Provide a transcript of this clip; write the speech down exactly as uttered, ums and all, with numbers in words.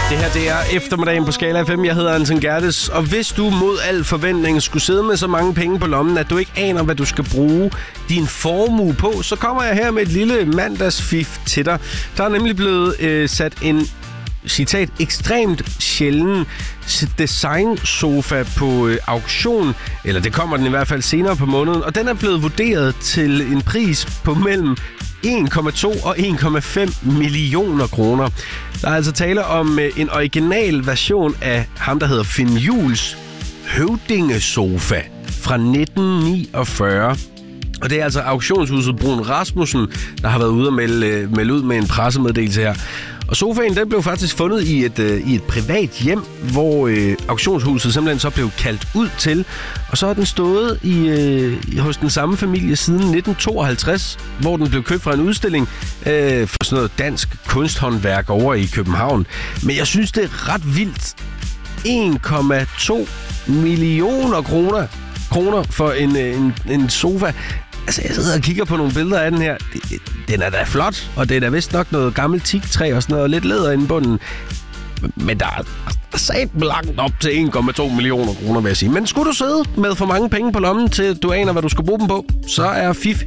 Det her, det er eftermiddagen på Skala F M. Jeg hedder Anton Gertes, og hvis du mod al forventning skulle sidde med så mange penge på lommen, at du ikke aner, hvad du skal bruge din formue på, så kommer jeg her med et lille mandagsfif til dig. Der er nemlig blevet øh, sat en, citat, ekstremt sjælden designsofa på øh, auktion, eller det kommer den i hvert fald senere på måneden, og den er blevet vurderet til en pris på mellem en komma to og en komma fem millioner kroner. Der er altså tale om øh, en original version af ham, der hedder Finn Juhls høvdingesofa fra nitten niogfyrre. Og det er altså auktionshuset Bruun Rasmussen, der har været ude og melde, øh, melde ud med en pressemeddelelse her. Og sofaen, den blev faktisk fundet i et, øh, i et privat hjem, hvor øh, auktionshuset simpelthen så blev kaldt ud til. Og så har den stået i, øh, hos den samme familie siden nitten tooghalvtreds, hvor den blev købt fra en udstilling øh, for sådan noget dansk kunsthåndværk over i København. Men jeg synes, det er ret vildt. en komma to millioner kroner, kroner for en, en, en sofa. Altså, jeg sidder og kigger på nogle billeder af den her. Den er da flot, og det er da vist nok noget gammelt teaktræ og sådan noget, og lidt læder inde i bunden. Men der er sat langt op til en komma to millioner kroner, vil jeg sige. Men skulle du sidde med for mange penge på lommen, til du aner, hvad du skal bruge dem på, så er Fif